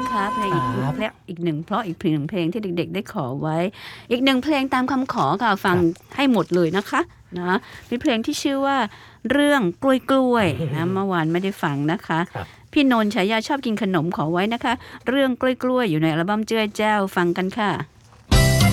นะคะเพลงอีกหนึ่งเพราะอีกเพลงที่เด็กๆได้ขอไว้อีกหนึ่งเพลงตามคำขอค่ะฟังให้หมดเลยนะคะนะเป็นเพลงที่ชื่อว่าเรื่องกล้วยๆนะเมื่อวานไม่ได้ฟังนะคะพี่นนท์ฉายาชอบกินขนมขอไว้นะคะเรื่องกล้วยๆอยู่ในอัลบั้มเจ้ยแจ้วฟังกันค่ะ